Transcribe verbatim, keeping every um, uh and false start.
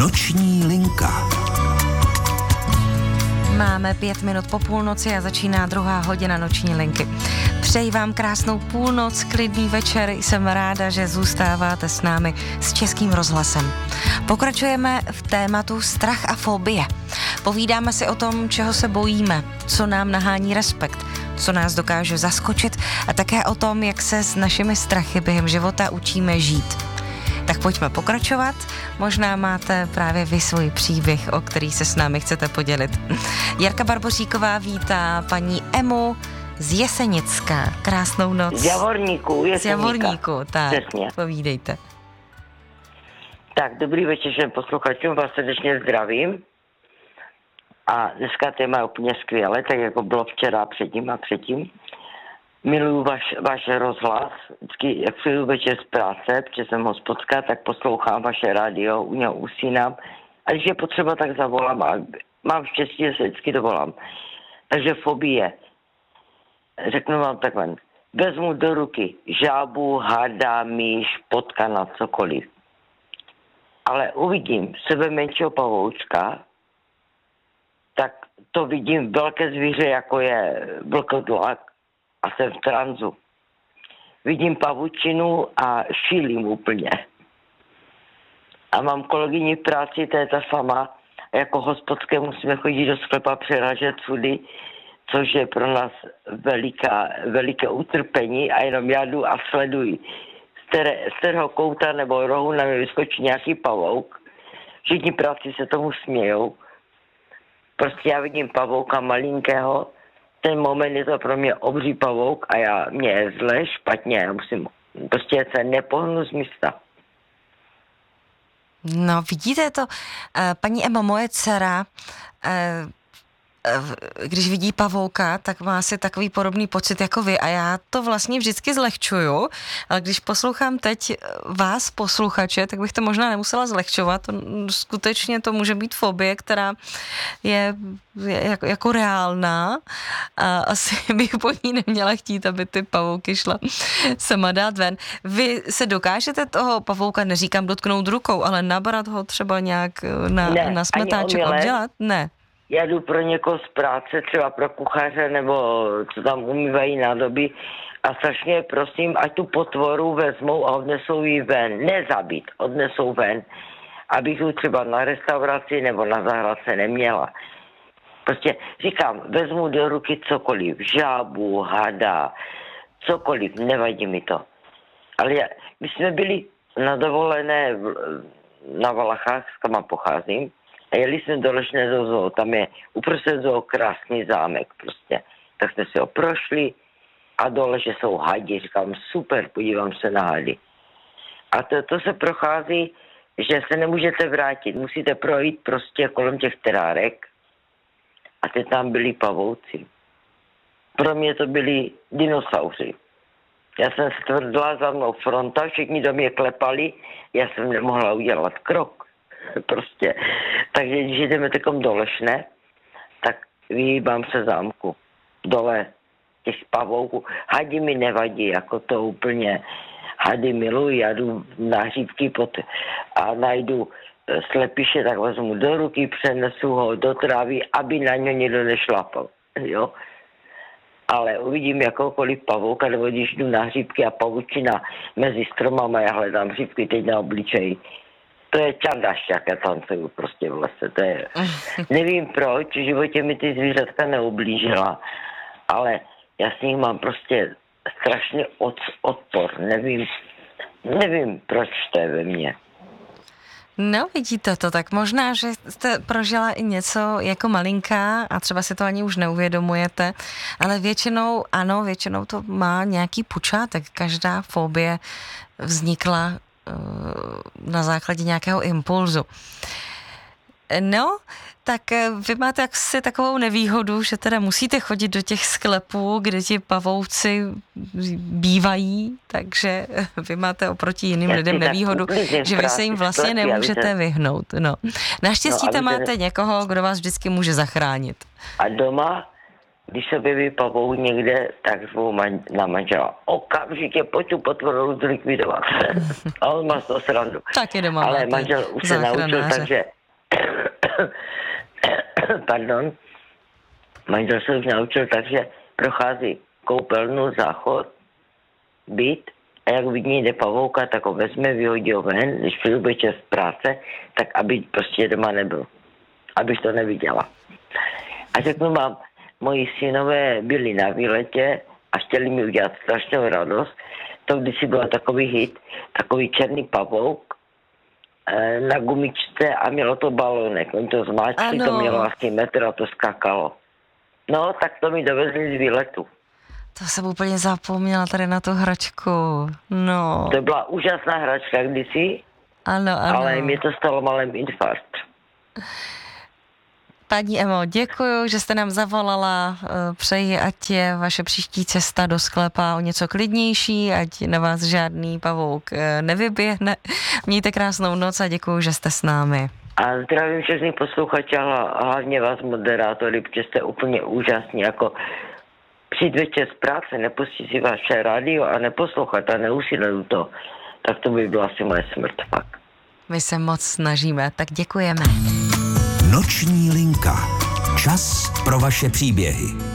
Noční linka. Máme pět minut po půlnoci a začíná druhá hodina noční linky. Přeji vám krásnou půlnoc, klidný večer. Jsem ráda, že zůstáváte s námi s Českým rozhlasem. Pokračujeme v tématu strach a fobie. Povídáme si o tom, čeho se bojíme, co nám nahání respekt, co nás dokáže zaskočit a také o tom, jak se s našimi strachy během života učíme žít. Tak pojďme pokračovat. Možná máte právě vy svůj příběh, o který se s námi chcete podělit. Jarka Barboříková vítá paní Emu z Jesenicka. Krásnou noc. Z Javorníku. Z Javorníku, tak. Přesně. Povídejte. Tak, dobrý večer všem posluchačům, vás srdečně zdravím. A dneska téma je úplně skvělé, tak jako bylo včera předtím a předtím. Miluju váš, váš rozhlas, vždycky, jak přijdu večer z práce, protože jsem hospodská, tak poslouchám vaše rádio, u něho usínám. A když je potřeba, tak zavolám a mám štěstí, že se vždycky dovolám. Takže fobie. Řeknu vám takhle. Vezmu do ruky žábu, hada, myš, potkana, cokoliv. Ale uvidím sebe menšího pavoučka, tak to vidím velké zvíře, jako je vlkodlak, a jsem v tranzu. Vidím pavučinu a šílím úplně. A mám kolegyni v práci, to je ta sama, a jako hospodské musíme chodit do sklepa, přeražet sudy, což je pro nás veliká, veliké utrpení a jenom já jdu a sleduji. Z, tere, z kterého kouta nebo rohu na mě vyskočí nějaký pavouk. Všichni práci se tomu smějou. Prostě já vidím pavouka malinkého, ten moment je to pro mě obří pavouk a já, mě je zle, špatně, já musím, prostě se nepohnu z místa. No vidíte to, paní Emo, moje dcera, když vidí pavouka, tak má asi takový podobný pocit jako vy a já to vlastně vždycky zlehčuju, ale když poslouchám teď vás, posluchače, tak bych to možná nemusela zlehčovat. Skutečně to může být fobie, která je, je jako, jako reálná a asi bych po ní neměla chtít, aby ty pavouky šla sama dát ven. Vy se dokážete toho pavouka, neříkám dotknout rukou, ale nabrat ho třeba nějak na, ne, na smetáček oddělat? Ne. Já jdu pro někoho z práce, třeba pro kuchaře, nebo co tam umývají nádoby a strašně prosím, ať tu potvoru vezmou a odnesou ji ven. Nezabít, odnesou ven, abych ji třeba na restauraci nebo na zahradce neměla. Prostě říkám, vezmu do ruky cokoliv, žábu, hada, cokoliv, nevadí mi to. Ale já, my jsme byli na dovolené v, na Valachách, s kam pocházím, a jeli jsme do Lešného zoo, tam je uprostřed zoo krásný zámek prostě. Tak jsme si ho prošli a dole, že jsou hadi, říkám super, podívám se na hady. A to, to se prochází, že se nemůžete vrátit, musíte projít prostě kolem těch terárek a teď tam byli pavouci. Pro mě to byli dinosauři. Já jsem stvrdla, za mnou fronta, všichni do mě klepali, já jsem nemohla udělat krok. Prostě. Takže když jdeme takom do Lešné, tak vyhýbám se zámku. Dole těch pavouků. Hadi mi nevadí, jako to úplně. Hady miluji, já jdu na hříbky pod a najdu slepiše, tak vezmu do ruky, přenesu ho do trávy, aby na ně někdo nešlapal. Jo? Ale uvidím jakoukoliv pavouka, nebo když jdu na hříbky a pavučina mezi stromama, já hledám hříbky teď na obličeji. To je čandáš, jak já tancuju prostě v lese, to je, nevím proč, v životě mi ty zvířatka neublížila, ale já s nich mám prostě strašný od, odpor, nevím, nevím proč to je ve mně. No vidíte to, tak možná, že jste prožila i něco jako malinká a třeba si to ani už neuvědomujete, ale většinou, ano, většinou to má nějaký počátek, každá fobie vznikla na základě nějakého impulzu. No, tak vy máte jaksi takovou nevýhodu, že teda musíte chodit do těch sklepů, kde ti pavouci bývají, takže vy máte oproti jiným Já lidem nevýhodu, že vy se jim vlastně sklepy, nemůžete vyhnout. No. Naštěstí no, tam máte ne... někoho, kdo vás vždycky může zachránit. A doma když se objeví pavouk někde, tak zvou man, na manžela. Okamžitě pojď tu potvoru zlikvidovat. A on má z toho srandu. Tak je doma. Ale manžel už se naučil, takže... Pardon. Manžel se už naučil, takže prochází koupelnu, záchod, byt, a jak vidí někde pavouka, tak ho vezme, vyhodí ho ven, když přijdu večer z práce, tak aby prostě doma nebyl. Abych to neviděla. A řeknu vám, moji synové byli na výletě a chtěli mi udělat strašnou radost. To kdysi byl takový hit, takový černý pavouk e, na gumičce a mělo to balónek. Oni to zmáčkli, to mělo asi metr a to skákalo. No, tak to mi dovezli z výletu. To jsem úplně zapomněla tady na tu hračku. No. To byla úžasná hračka kdysi, ano, ano. Ale mě to stalo malém infarkt. Paní Emo, děkuju, že jste nám zavolala. Přeji, ať je vaše příští cesta do sklepa o něco klidnější, ať na vás žádný pavouk nevyběhne. Mějte krásnou noc a děkuju, že jste s námi. A zdravím všechny posluchače a hlavně vás moderátory, protože jste úplně úžasní, jako přijít večer z práce, nepustit si vaše rádio a neposlouchat a neusílit to, tak to by byla asi moje smrt fakt. My se moc snažíme, tak děkujeme. Noční linka. Čas pro vaše příběhy.